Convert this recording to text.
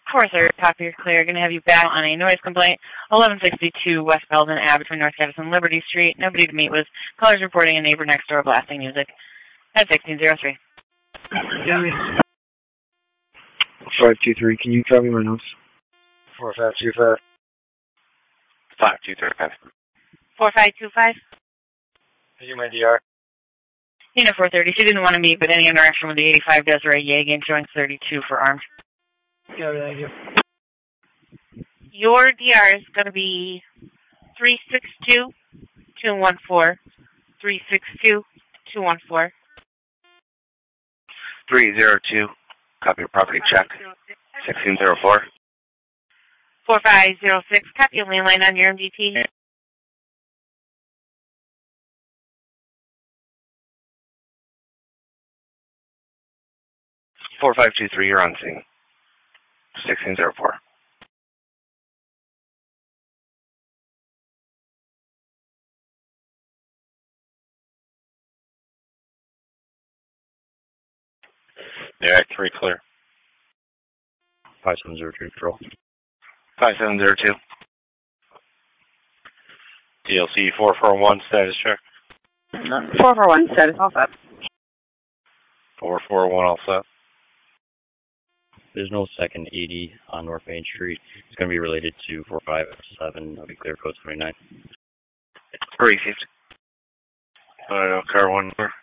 4-3, copy, you're clear. Going to have you battle on a noise complaint, 1162 West Belden Ave between North Edison and Liberty Street. Nobody to meet with. Callers reporting a neighbor next door blasting music. At 1603. 523, can you copy my notes? 4525. 5235. 4525. Here's my DR. Unit 430, she didn't want to meet, but any interaction with the 85 Desiree Yegan showing 32 for armed. Yeah, thank you. Your DR is going to be 362-214. 362-214. 302, copy your property check. 1604. 4506, copy your landline on your MDT. 4523, you're on scene. 1604. Yeah, Act 3 clear. 5702 control. 5702. DLC 441 status check. 441 status all set. 441 all set. There's no second 80 on North Main Street. It's going to be related to 4507. I'll be clear code 29. Received. Car 1.